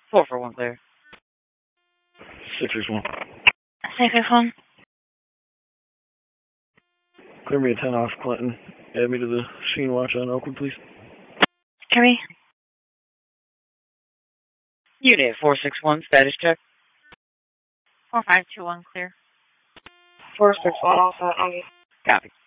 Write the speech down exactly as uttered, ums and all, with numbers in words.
four four one clear. six six one. six six one. Clear me a ten off Clinton. Add me to the scene watch on Oakwood, please. Copy. Unit four six one, status check. four five two one clear. four six one, also, Aggie. Copy.